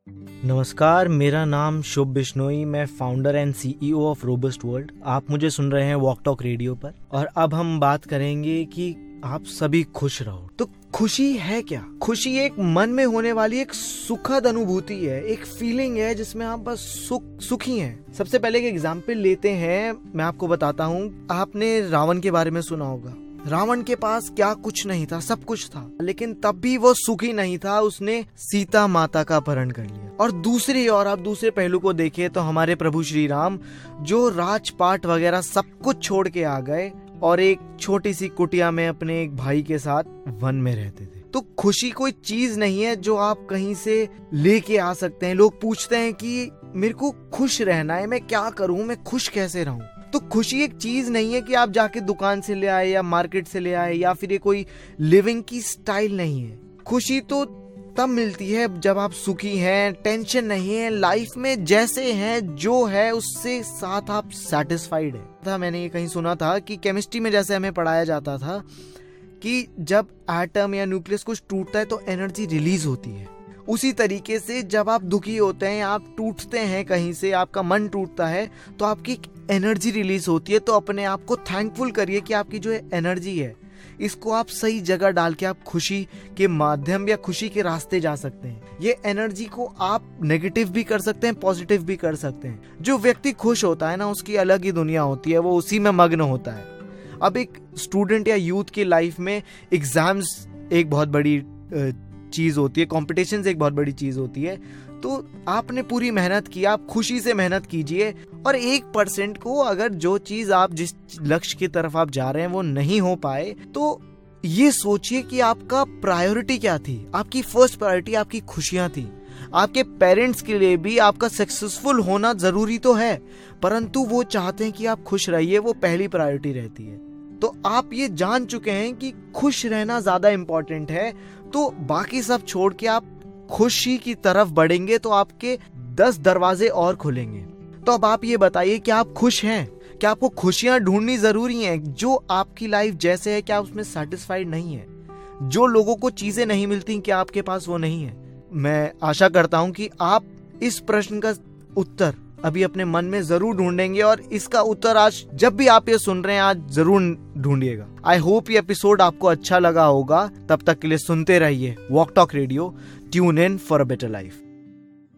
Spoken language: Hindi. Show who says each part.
Speaker 1: नमस्कार, मेरा नाम शुभ बिश्नोई। मैं founder and CEO of robust world. आप मुझे सुन रहे हैं वॉक टॉक रेडियो पर। और अब हम बात करेंगे कि आप सभी खुश रहो। तो खुशी है क्या? खुशी एक मन में होने वाली एक सुखद अनुभूति है, एक फीलिंग है जिसमें आप बस सुखी हैं। सबसे पहले एक एग्जाम्पल लेते हैं, मैं आपको बताता हूँ। आपने रावण के बारे में सुना होगा। रावण के पास क्या कुछ नहीं था, सब कुछ था, लेकिन तब भी वो सुखी नहीं था। उसने सीता माता का अपहरण कर लिया। और दूसरी ओर आप दूसरे पहलू को देखिए तो हमारे प्रभु श्री राम, जो राजपाट वगैरह सब कुछ छोड़ के आ गए और एक छोटी सी कुटिया में अपने एक भाई के साथ वन में रहते थे। तो खुशी कोई चीज नहीं है जो आप कहीं से लेके आ सकते हैं। लोग पूछते हैं कि मेरे को खुश रहना है, मैं क्या करूं, मैं खुश कैसे रहूं? तो खुशी एक चीज नहीं है कि आप जाके दुकान से ले आए या मार्केट से ले आए, या फिर ये कोई लिविंग की स्टाइल नहीं है। खुशी तो तब मिलती है जब आप सुखी हैं, टेंशन नहीं है, लाइफ में जैसे हैं, जो है उससे साथ आप सेटिस्फाइड है। मैंने ये कहीं सुना था कि केमिस्ट्री में जैसे हमें पढ़ाया जाता था कि जब एटम या न्यूक्लियस कुछ टूटता है तो एनर्जी रिलीज होती है। उसी तरीके से जब आप दुखी होते हैं, आप टूटते हैं कहीं से, आपका मन टूटता है, तो आपकी एनर्जी रिलीज होती है। तो अपने आप को थैंकफुल करिए कि आपकी जो एनर्जी है, इसको आप सही जगह डाल के आप खुशी के माध्यम या खुशी के रास्ते जा सकते हैं। ये एनर्जी को आप नेगेटिव भी कर सकते हैं, पॉजिटिव भी कर सकते हैं। जो व्यक्ति खुश होता है ना, उसकी अलग ही दुनिया होती है, वो उसी में मग्न होता है। अब एक स्टूडेंट या यूथ की लाइफ में एग्जाम्स एक बहुत बड़ी चीज होती है, कॉम्पिटिशन एक बहुत बड़ी चीज होती है। तो आपने पूरी मेहनत की, आप खुशी से मेहनत कीजिए। और 1% को अगर जो चीज आप जिस लक्ष्य की तरफ आप जा रहे हैं वो नहीं हो पाए, तो ये सोचिए कि आपका प्रायोरिटी क्या थी। आपकी फर्स्ट प्रायोरिटी आपकी खुशियां थी। आपके पेरेंट्स के लिए भी आपका सक्सेसफुल होना जरूरी तो है, परंतु वो चाहते हैं कि आप खुश रहिए, वो पहली प्रायोरिटी रहती है। तो आप ये जान चुके हैं कि खुश रहना ज्यादा इंपॉर्टेंट है, तो बाकी सब छोड़ के आप खुशी की तरफ बढ़ेंगे तो आपके 10 दरवाजे और खुलेंगे। तो अब आप ये बताइए कि आप खुश हैं? क्या आपको खुशियां ढूंढनी जरूरी हैं? जो आपकी लाइफ जैसे है, क्या उसमें सेटिस्फाइड नहीं है? जो लोगों को चीजें नहीं मिलती, क्या आपके पास वो नहीं है? मैं आशा करता हूं कि आप इस प्रश्न का उत्तर अभी अपने मन में जरूर ढूंढेंगे, और इसका उत्तर आज जब भी आप ये सुन रहे हैं, आज जरूर ढूंढिएगा। आई होप ये एपिसोड आपको अच्छा लगा होगा। तब तक के लिए सुनते रहिए walk talk radio. Tune in for a better life.